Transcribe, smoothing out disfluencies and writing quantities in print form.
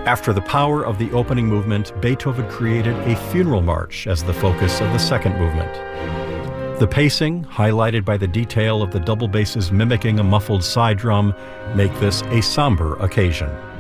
After the power of the opening movement, Beethoven created a funeral march as the focus of the second movement. The pacing, highlighted by the detail of the double basses mimicking a muffled side drum, make this a somber occasion.